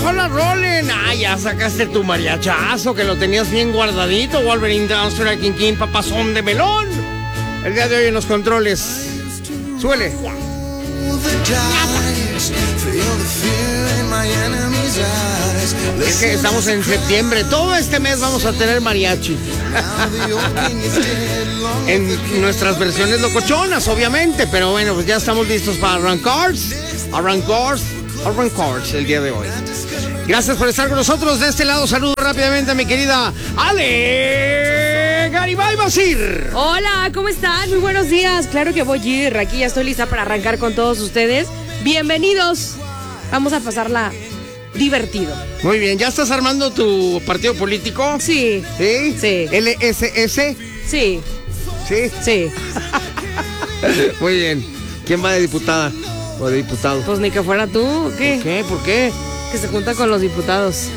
mejor la rolen. Ah, ya sacaste tu mariachazo, que lo tenías bien guardadito. Wolverine Downstreet, King King, papazón de melón. El día de hoy en los controles. Suele. Es que estamos en septiembre. Todo este mes vamos a tener mariachi. En nuestras versiones locochonas, obviamente. Pero bueno, pues ya estamos listos para arrancar el día de hoy. Gracias por estar con nosotros. De este lado saludo rápidamente a mi querida Ale Garibay Basir. Hola, ¿cómo están? Muy buenos días. Claro que voy a ir. Aquí ya estoy lista para arrancar con todos ustedes. Bienvenidos. Vamos a pasarla divertido. Muy bien, ¿ya estás armando tu partido político? Sí. ¿Sí? Sí. ¿LSS? Sí. ¿Sí? Sí. Muy bien. ¿Quién va de diputada o de diputado? Pues ni que fuera tú, ¿o qué? ¿Por qué? ¿Por qué? Que se junta con los diputados.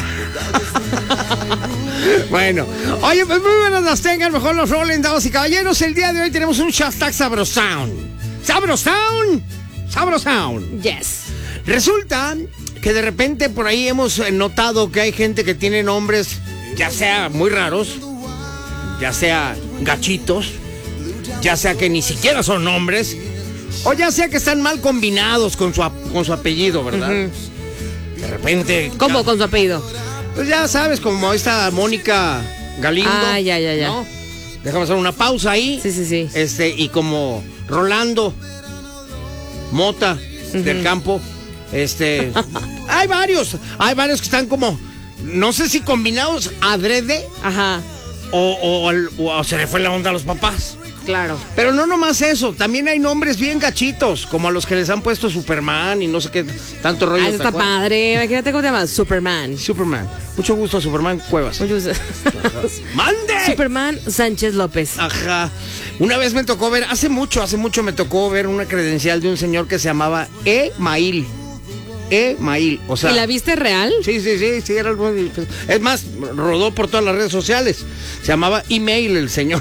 Bueno, oye, pues muy buenas las tengan, mejor los rolen, damas y caballeros. El día de hoy tenemos un hashtag Sabrosound. ¡Sabrosound! ¡Sabrosound! Yes. Resulta que de repente por ahí hemos notado que hay gente que tiene nombres, ya sea muy raros, ya sea gachitos, ya sea que ni siquiera son nombres, o ya sea que están mal combinados con su apellido, ¿verdad? Uh-huh. De repente... ¿Cómo con su apellido? Pues ya sabes, como esta Mónica Galindo. Ah, ya. ¿No? Déjame hacer una pausa ahí. Sí. Y como Rolando Mota del Campo. Hay varios que están como, no sé si combinados adrede. Ajá. O se le fue la onda a los papás. Claro. Pero no nomás eso, también hay nombres bien gachitos, como a los que les han puesto Superman y no sé qué tanto rollo. Ah, está padre. Imagínate cómo te llamas. Superman. Mucho gusto, Superman Cuevas. Mucho gusto. ¡Mande! Superman Sánchez López. Ajá. Una vez me tocó ver, hace mucho me tocó ver una credencial de un señor que se llamaba Email. O sea, ¿Y la viste real? Sí, era algo. Es más, rodó por todas las redes sociales. Se llamaba Email el señor.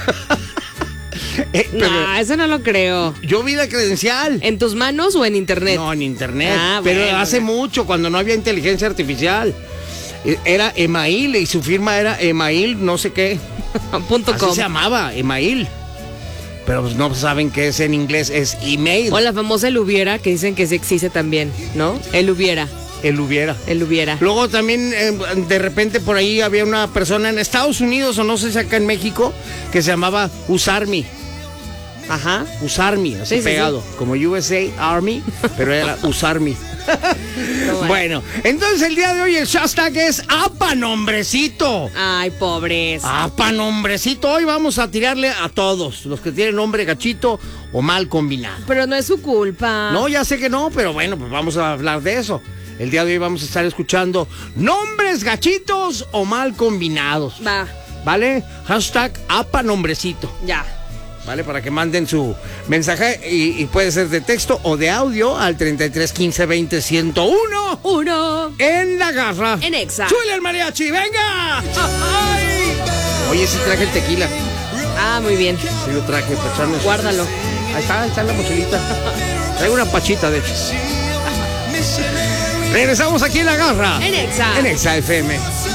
No, eso no lo creo. Yo vi la credencial. ¿En tus manos o en internet? No, en internet. Pero bueno, hace mucho, cuando no había inteligencia artificial. Era Email y su firma era Email, no sé qué. .com. Así se llamaba, Email. Pero pues no saben qué es en inglés, es email. O la famosa el hubiera, que dicen que sí existe también, ¿no? El hubiera. Luego también de repente por ahí había una persona en Estados Unidos o no sé si acá en México que se llamaba Usarmi. Ajá, Usarmi, así pegado, sí. Como USA Army, pero era Usarmi. Bueno, entonces el día de hoy el hashtag es ¡Apa nombrecito! Ay, pobres. ¡Apa nombrecito! Hoy vamos a tirarle a todos los que tienen nombre gachito o mal combinado. Pero no es su culpa. No, ya sé que no, pero bueno, pues vamos a hablar de eso. El día de hoy vamos a estar escuchando nombres gachitos o mal combinados. Va. ¿Vale? Hashtag ¡Apa nombrecito! Ya. ¿Vale? Para que manden su mensaje y puede ser de texto o de audio al 33 15 20 101. Uno. En la garra. En Exa. ¡Súbele el mariachi! ¡Venga! ¡Ay! Oye, sí traje el tequila. Ah, muy bien. Sí lo traje para echarnos. Guárdalo. Ahí está en la mochilita. Traigo una pachita, de hecho. Regresamos aquí en la garra. En Exa. En Exa FM.